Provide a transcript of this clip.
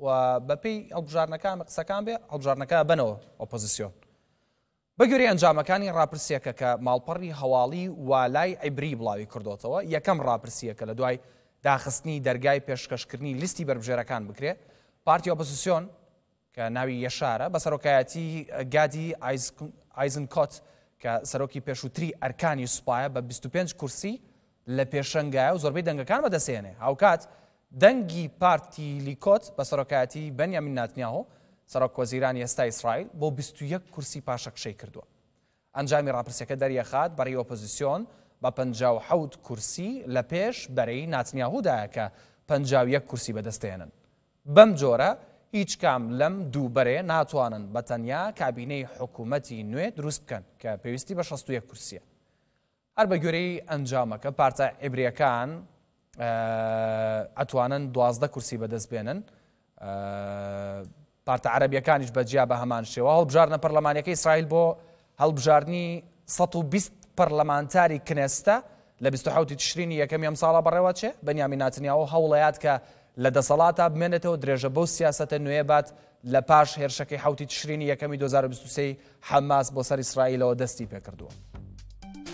و بەپێی هەڵبژارنەکان قسەکان بێ هەڵبژارنەکە بنەوە ئۆپۆزیسیۆن. بەگوێرەی ئەنجامەکانی ڕاپرسیەکە کە ماڵپەڕی هەواڵی والای عیبری بڵاوی کردوتەوە، یەکەم ڕاپرسیەکە لە دوای داخستنی دەرگای پێشکەشکردنی لیستی بەربژێرەکان بکرێ، پارتی ئۆپۆزیسیۆن کە ناوی یەشارە بە سەرۆکایەتی گادی ئایزنکۆت کە سەرۆکی پێشووتری ئەرکانی سوپایە بە 25 کورسی لە پێشەنگایە و زۆربەی دەنگەکان بەدەستێنێ. هاوکات دەنگی پارتی لیکۆت بە سەرۆکایەتی بەنیامین ناتنیاهو سەرۆک وەزیرانی ئێستا ئیسرائیل بۆ 21 کورسی پاشەکشەی کردووە. ئەنجامی ڕاپرسیەکە دەریەخات بەڕێی ئۆپۆزیسیۆن بە 57 کورسی لە پێش بەرەی ناتنیاهودایە کە 51 کورسی بەدەستێنن. بەم جۆرە هیچ کام لەم دوو بەرێ ناتوانن بە تەنیا کابینەی حکوومەتی نوێ دروست بکەن کە پێویستی بە 61 کورسیە. هەر بە گوێرەی ئەنجامەکە پارتە عیبریەکان ئەتوانن 12 کورسی بەدەست بێنن، پارتە عەرەبیەکانیش بەجیا بە هەمان شێوە. هەڵبژارنە پەرلەمانیەکەی ئیسرائیل بۆ هەڵبژاردنی 120 پەرلەمانتاری کنێستە لە 27 تشرینی یەکەمی ئەم ساڵە بەڕێوە چێ بەنیامین ناتنیاهو هەوڵەیات کە لە دەسەڵاتە بمێنێتەوە درێژە بەو سیاسەتە نوێ بات لە پاش هێرشەکەی 7 تشرینی یەکەمی 2023 حەماس بۆ سەر ئیسرائیلەوە دەستی پێکردووە.